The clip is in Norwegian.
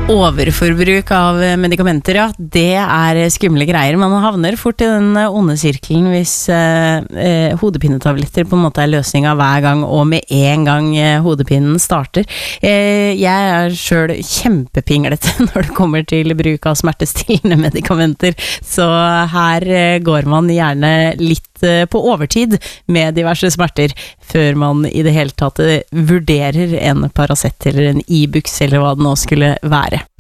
Overforbruk av medikamenter, ja, det skumle greier. Man havner fort i den onde sirkelen hvis hodepinetabletter på en måte løsninga hver gang, og med en gang hodepinen starter. Jeg selv kjempepinglete når det kommer til bruk av smertestillende medikamenter, så her går man gjerne litt på overtid med diverse smerter før man i det hele tatt vurderer en Paracet eller en Ibux eller hva det nå skulle være.